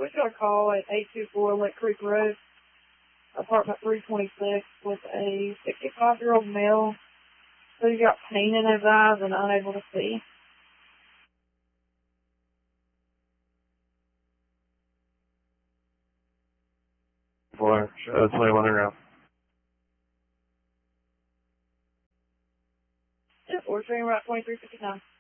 We got a call at 824 Lick Creek Road, apartment 326, with a 65-year-old male who got pain in his eyes and unable to see. For 21 around. Yep, we're showing about 2359.